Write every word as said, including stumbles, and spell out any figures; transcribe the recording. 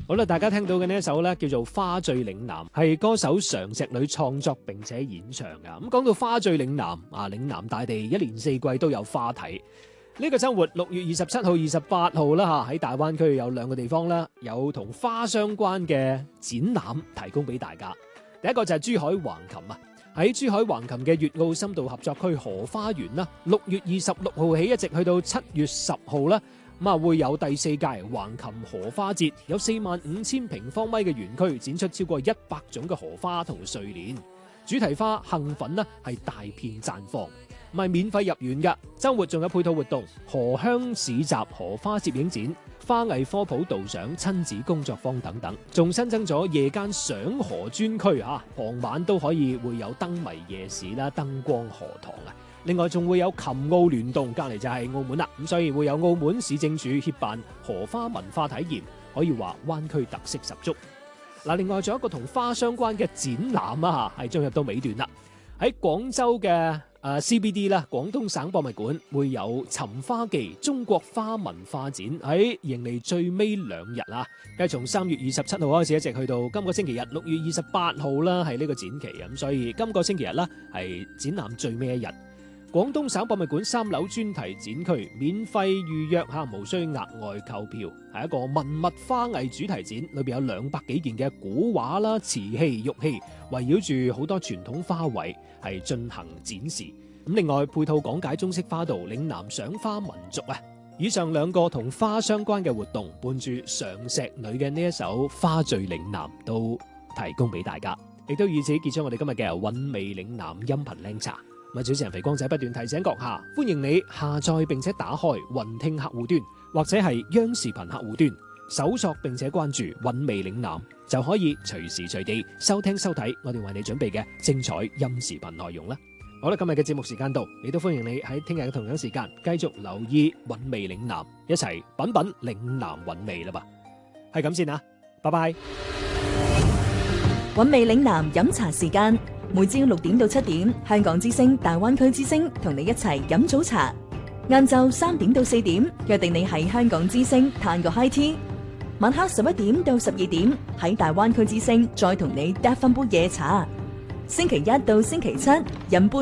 好啦，大家聽到嘅呢一首咧叫做《花醉嶺南》，係歌手常石磊創作並且演唱噶。咁講到花醉嶺南啊，嶺南大地一年四季都有花睇。呢個周末六月二十七號、二十八號啦吓，喺大灣區有兩個地方啦，有同花相關嘅展覽提供俾大家。第一個就係珠海橫琴啊，喺珠海橫琴嘅粵澳深度合作區荷花園啦，六月二十六號起一直去到七月十號啦。咁啊，會有第四屆橫琴荷花節，有四萬五千平方米嘅園區，展出超過一百種嘅荷花同睡蓮。主題花杏粉呢係大片綻放，唔係免費入園噶。周末仲有配套活動，荷香市集、荷花攝影展、花藝科普導賞、親子工作坊等等，仲新增咗夜間賞荷專區啊，傍晚都可以會有燈謎夜市啦、燈光荷塘啊。另外仲會有琴澳聯動，隔籬就係澳門啦，咁所以會有澳門市政署協辦荷花文化體驗，可以話灣區特色十足。嗱，另外仲有一個同花相關嘅展覽啊，係進入到尾段啦。喺廣州嘅誒 C B D 啦，廣東省博物館會有尋花記中國花文化展，喺迎嚟最尾兩日啦，係從三月二十七號開始，一直去到今個星期日六月二十八號啦，係呢個展期啊，咁所以今個星期日啦係展覽最尾一日。廣東省博物館三樓專題展區免費預約下，無需額外購票，係一個文物花藝主題展，裏邊有兩百幾件嘅古畫啦、瓷器、玉器，圍繞住好多傳統花卉係進行展示。咁另外配套講解中式花道、嶺南賞花民族啊。以上兩個同花相關嘅活動，伴住常石磊嘅呢一首《花醉嶺南》都提供俾大家，亦都以此結束我哋今日嘅韻味嶺南音頻靚茶。主持人肥光仔不斷提醒閣下，歡迎你下載並且打開雲聽客戶端或者係央視頻客戶端，搜索並且關注韻味嶺南，就可以隨時隨地收聽收睇我哋為你準備嘅精彩音視頻內容啦。好啦，今日嘅節目時間到，亦都歡迎你喺聽日嘅同樣時間繼續留意韻味嶺南，一齊品品嶺南韻味啦吧。係咁先啊，拜拜。 韻味嶺南飲茶時間，每朝六點到七點，香港之聲、大灣區之聲同你一齊飲早茶。晏晝三點到四點，約定你喺香港之聲嘆個 high tea。晚黑十一點到十二點，喺大灣區之聲再同你嗒翻杯夜茶。星期一到星期七飲杯